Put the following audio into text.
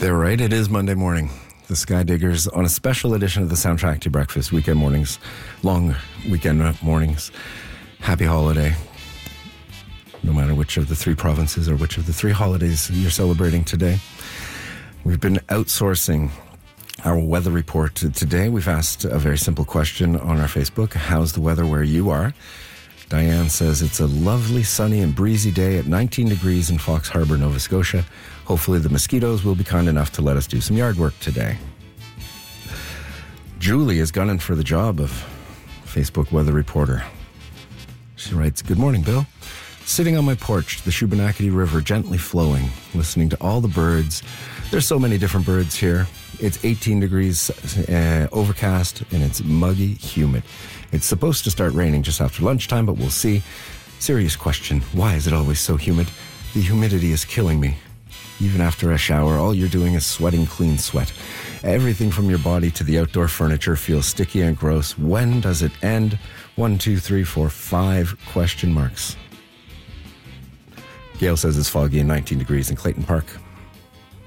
They're right. It is Monday morning. The Sky Diggers on a special edition of the Soundtrack to Breakfast weekend mornings, long weekend mornings. Happy holiday. No matter which of the three provinces or which of the three holidays you're celebrating today. We've been outsourcing our weather report today. We've asked a very simple question on our Facebook. How's the weather where you are? Diane says it's a lovely, sunny and breezy day at 19 degrees in Fox Harbour, Nova Scotia. Hopefully the mosquitoes will be kind enough to let us do some yard work today. Julie is gunning for the job of Facebook weather reporter. She writes, "Good morning, Bill. Sitting on my porch, the Shubenacadie River gently flowing, listening to all the birds. There's so many different birds here. It's 18 degrees overcast and it's muggy, humid. It's supposed to start raining just after lunchtime, but we'll see. Serious question, why is it always so humid? The humidity is killing me. Even after a shower, all you're doing is sweating clean sweat. Everything from your body to the outdoor furniture feels sticky and gross. When does it end? 1, 2, 3, 4, 5 question marks. Gail says it's foggy and 19 degrees in Clayton Park.